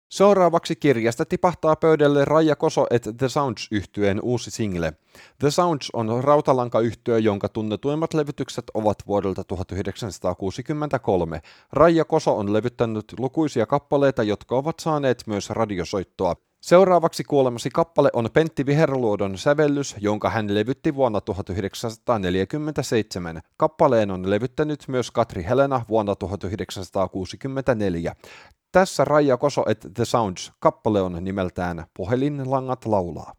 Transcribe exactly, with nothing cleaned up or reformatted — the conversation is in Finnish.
Seuraavaksi kirjasta tipahtaa pöydälle Raija Koso et The Sounds-yhtyeen uusi single. The Sounds on rautalankayhtye, jonka tunnetuimmat levytykset ovat vuodelta tuhatyhdeksänsataakuusikymmentäkolme. Raija Koso on levyttänyt lukuisia kappaleita, jotka ovat saaneet myös radiosoittoa. Seuraavaksi kuulemasi kappale on Pentti Viherluodon sävellys, jonka hän levytti vuonna tuhatyhdeksänsataaneljäkymmentäseitsemän. Kappaleen on levyttänyt myös Katri Helena vuonna tuhatyhdeksänsataakuusikymmentäneljä. Tässä Raija Koso et The Sounds. Kappale on nimeltään Puhelinlangat laulaa.